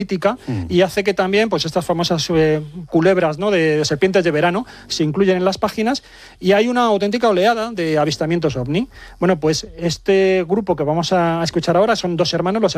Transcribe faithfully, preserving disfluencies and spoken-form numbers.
mm. y hace que también pues estas famosas eh, culebras, ¿no?, de, de serpientes de verano se incluyen en las páginas, y hay una auténtica oleada de avistamientos ovni. Bueno, pues este grupo que vamos a escuchar ahora son dos hermanos, los